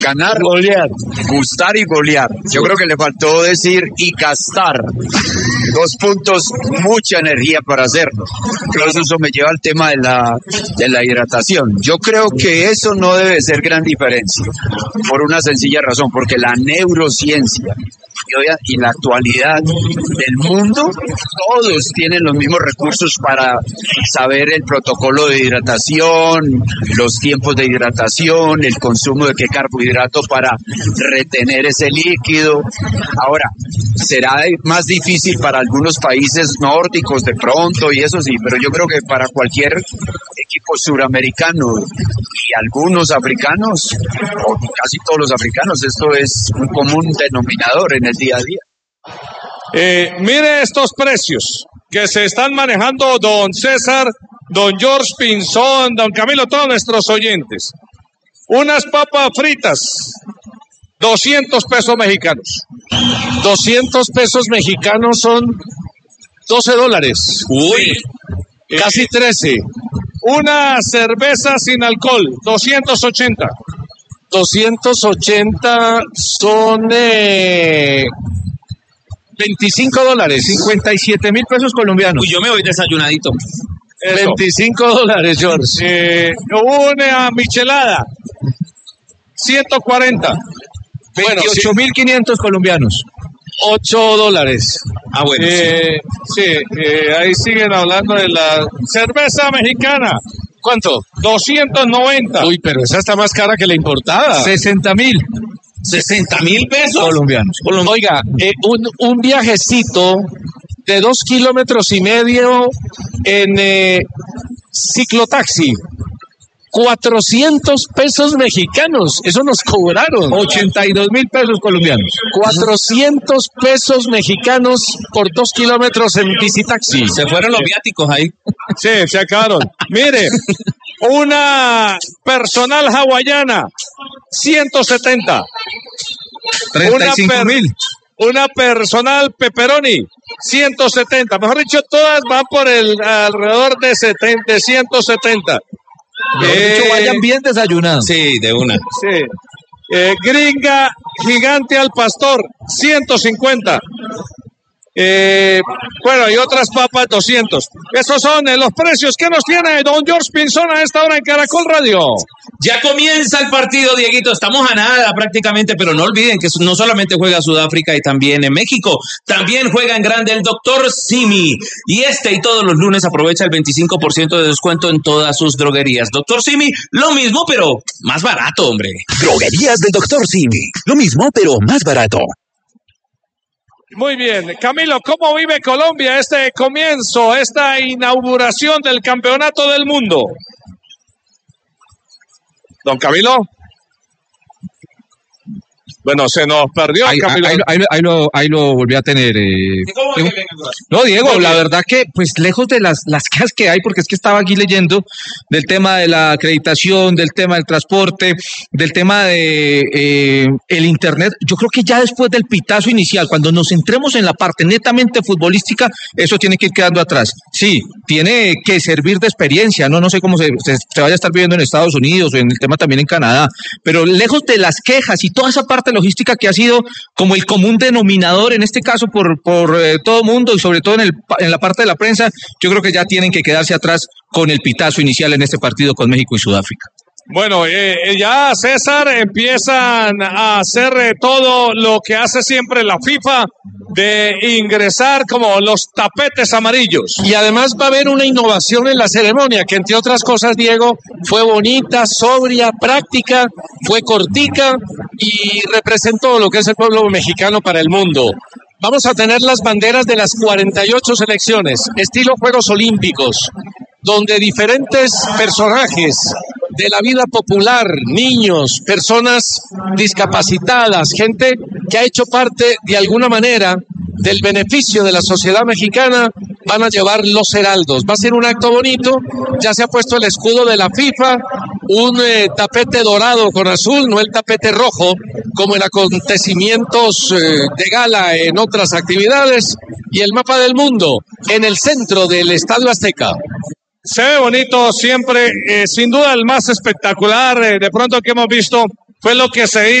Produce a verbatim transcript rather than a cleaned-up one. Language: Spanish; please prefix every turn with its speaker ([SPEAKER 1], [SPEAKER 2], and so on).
[SPEAKER 1] Ganar,
[SPEAKER 2] golear,
[SPEAKER 1] gustar y golear. Yo creo que le faltó decir y gastar. Dos puntos, mucha energía para hacerlo. Entonces eso me lleva al tema de la, de la hidratación. Yo creo que eso no debe ser gran diferencia, por una sencilla razón, porque la neurociencia y la actualidad del mundo, todos tienen los mismos recursos para saber el protocolo de hidratación, los tiempos de hidratación, el consumo de qué carbohidrato para retener ese líquido. Ahora, será más difícil para algunos países nórdicos de pronto, y eso sí, pero yo creo que para cualquier equipo suramericano y algunos africanos, o casi todos los africanos, esto es un común denominador en el día a día.
[SPEAKER 2] Eh, mire estos precios que se están manejando, don César, don George Pinzón, don Camilo, todos nuestros oyentes. Unas papas fritas, doscientos pesos mexicanos.
[SPEAKER 3] doscientos pesos mexicanos son doce dólares.
[SPEAKER 2] Uy,
[SPEAKER 3] Casi trece.
[SPEAKER 2] una cerveza sin alcohol, doscientos ochenta.
[SPEAKER 3] doscientos ochenta son eh, veinticinco dólares.
[SPEAKER 4] cincuenta y siete mil pesos colombianos.
[SPEAKER 5] Uy, yo me voy desayunadito.
[SPEAKER 2] Eso.
[SPEAKER 3] veinticinco dólares, George.
[SPEAKER 2] Eh, una michelada, ciento cuarenta.
[SPEAKER 3] Bueno,
[SPEAKER 4] veintiocho mil quinientos colombianos.
[SPEAKER 3] ocho dólares.
[SPEAKER 5] Ah, bueno,
[SPEAKER 2] Eh, sí, eh, ahí siguen hablando de la cerveza mexicana.
[SPEAKER 3] ¿Cuánto?
[SPEAKER 2] doscientos noventa.
[SPEAKER 3] Uy, pero esa está más cara que la importada.
[SPEAKER 4] sesenta mil
[SPEAKER 5] sí. ¿sesenta mil pesos?
[SPEAKER 4] colombianos.
[SPEAKER 3] Oiga, eh, un, un viajecito de dos kilómetros y medio en eh, ciclotaxi. cuatrocientos pesos mexicanos. Eso nos cobraron.
[SPEAKER 4] ochenta y dos mil pesos colombianos.
[SPEAKER 3] cuatrocientos pesos mexicanos por dos kilómetros en bicitaxi.
[SPEAKER 5] Se fueron los viáticos ahí.
[SPEAKER 2] Sí, se acabaron. Mire, una personal hawaiana, ciento setenta.
[SPEAKER 4] treinta y cinco mil.
[SPEAKER 2] Una personal pepperoni, ciento setenta. Mejor dicho, todas van por el alrededor de setenta, ciento setenta.
[SPEAKER 4] Mejor dicho, vayan bien desayunados.
[SPEAKER 5] Sí, de una.
[SPEAKER 2] Sí. Eh, gringa gigante al pastor, ciento cincuenta. Eh, bueno, y otras papas, doscientos. Esos son eh, los precios que nos tiene don George Pinzón a esta hora en Caracol Radio.
[SPEAKER 5] Ya comienza el partido, Dieguito. Estamos a nada prácticamente, pero no olviden que no solamente juega Sudáfrica y también en México, también juega en grande el doctor Simi. Y este y todos los lunes aprovecha el veinticinco por ciento de descuento en todas sus droguerías. doctor Simi, lo mismo, pero más barato, hombre.
[SPEAKER 6] Droguerías del doctor Simi. Lo mismo, pero más barato.
[SPEAKER 2] Muy bien, Camilo, ¿cómo vive Colombia este comienzo, esta inauguración del Campeonato del Mundo? Don Camilo. Bueno, se nos perdió.
[SPEAKER 4] Ahí,
[SPEAKER 2] Camilo.
[SPEAKER 4] ahí, ahí, ahí lo, ahí lo volví a tener. Eh.
[SPEAKER 5] ¿Cómo que venga?
[SPEAKER 4] No, Diego, la verdad que, pues, lejos de las, las quejas que hay, porque es que estaba aquí leyendo del tema de la acreditación, del tema del transporte, del tema de eh, el internet. Yo creo que ya después del pitazo inicial, cuando nos centremos en la parte netamente futbolística, eso tiene que ir quedando atrás. Sí, tiene que servir de experiencia, no, no sé cómo se, se, se vaya a estar viviendo en Estados Unidos o en el tema también en Canadá, pero lejos de las quejas y toda esa parte logística que ha sido como el común denominador en este caso por, por eh, todo mundo y sobre todo en, el, en la parte de la prensa, yo creo que ya tienen que quedarse atrás con el pitazo inicial en este partido con México y Sudáfrica.
[SPEAKER 2] Bueno, eh, ya César empiezan a hacer eh, todo lo que hace siempre la FIFA de ingresar como los tapetes amarillos.
[SPEAKER 3] Y además va a haber una innovación en la ceremonia, que entre otras cosas, Diego, fue bonita, sobria, práctica, fue cortica y representó lo que es el pueblo mexicano para el mundo. Vamos a tener las banderas de las cuarenta y ocho selecciones, estilo Juegos Olímpicos, donde diferentes personajes de la vida popular, niños, personas discapacitadas, gente que ha hecho parte de alguna manera del beneficio de la sociedad mexicana, van a llevar los heraldos. Va a ser un acto bonito, ya se ha puesto el escudo de la FIFA, un eh, tapete dorado con azul, no el tapete rojo, como en acontecimientos eh, de gala en otras actividades, y el mapa del mundo en el centro del Estadio Azteca.
[SPEAKER 2] Se ve bonito siempre, eh, sin duda el más espectacular eh, de pronto que hemos visto fue lo que se hizo.